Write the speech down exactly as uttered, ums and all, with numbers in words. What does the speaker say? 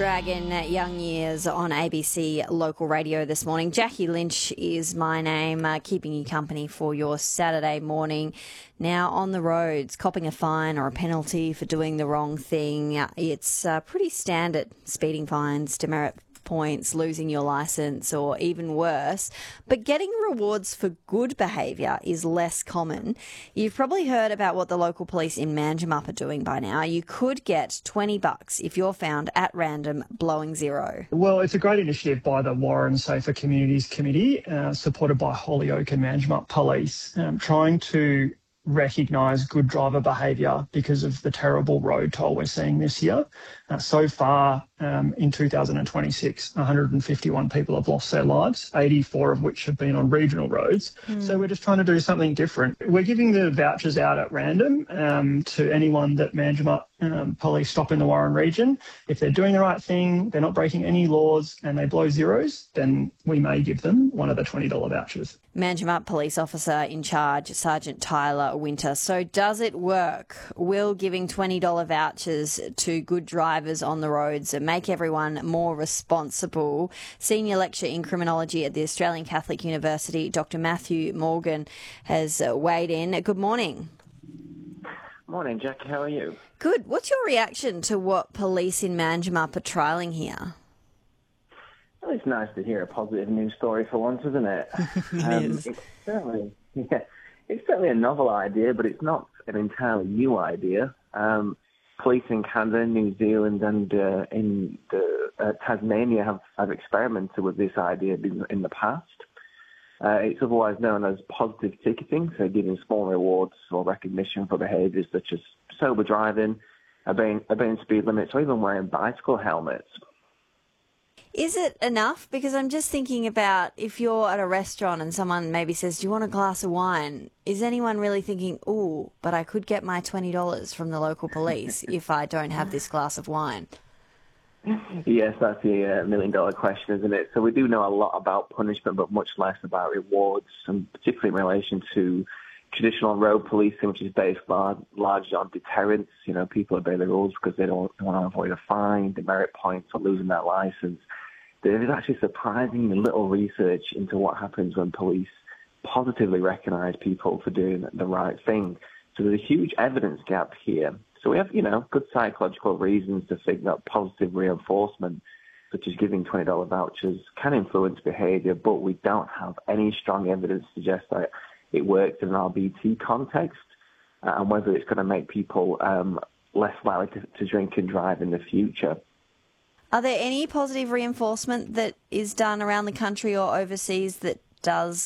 Dragon Young Years on A B C Local Radio this morning. Jackie Lynch is my name, uh, keeping you company for your Saturday morning. Now, on the roads, copping a fine or a penalty for doing the wrong thing. Uh, it's uh, pretty standard speeding fines, demerit points, losing your licence, or even worse. But getting rewards for good behaviour is less common. You've probably heard about what the local police in Manjimup are doing by now. You could get twenty bucks if you're found at random blowing zero. Well, it's a great initiative by the Warren Safer Communities Committee, uh, supported by Holyoake and Manjimup Police, um, trying to recognise good driver behaviour because of the terrible road toll we're seeing this year. Uh, so far, um, in two thousand twenty-six, one hundred fifty-one people have lost their lives, eighty-four of which have been on regional roads. Mm. So we're just trying to do something different. We're giving the vouchers out at random um, to anyone that Manjimup um, police stop in the Warren region. If they're doing the right thing, they're not breaking any laws, and they blow zeros, then we may give them one of the twenty dollars vouchers. Manjimup Police Officer in charge, Sergeant Tyler Winter. So does it work? Will giving twenty dollars vouchers to good drivers on the roads make everyone more responsible? Senior lecturer in criminology at the Australian Catholic University, Doctor Matthew Morgan, has weighed in. Good morning. Morning, Jack. How are you? Good. What's your reaction to what police in Manjimup are trialling here? Well, it's nice to hear a positive news story for once, isn't it? it um, is. It's certainly, yeah, it's certainly a novel idea, but it's not an entirely new idea. Um, police in Canada, New Zealand, and uh, in the, uh, Tasmania have, have experimented with this idea in, in the past. Uh, it's otherwise known as positive ticketing, so giving small rewards or recognition for behaviours such as sober driving, obeying, obeying speed limits, or even wearing bicycle helmets. Is it enough? Because I'm just thinking about if you're at a restaurant and someone maybe says, do you want a glass of wine? Is anyone really thinking, ooh, but I could get my twenty dollars from the local police if I don't have this glass of wine? Yes, that's the uh, million-dollar question, isn't it? So we do know a lot about punishment, but much less about rewards, and particularly in relation to traditional road policing, which is based lar- largely on deterrence. You know, people obey the rules because they don't want to avoid a fine, demerit points, or losing their licence. There is actually surprisingly little research into what happens when police positively recognise people for doing the right thing. So there's a huge evidence gap here. So we have, you know, good psychological reasons to think that positive reinforcement, such as giving twenty dollars vouchers, can influence behaviour, but we don't have any strong evidence to suggest that it works in an R B T context, uh, and whether it's going to make people um, less likely to, to drink and drive in the future. Are there any positive reinforcement that is done around the country or overseas that does